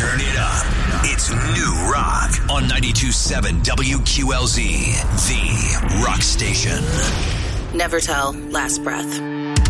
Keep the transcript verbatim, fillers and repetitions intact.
Turn it up. It's New Rock on ninety-two point seven W Q L Z, the rock station. Never tell last breath.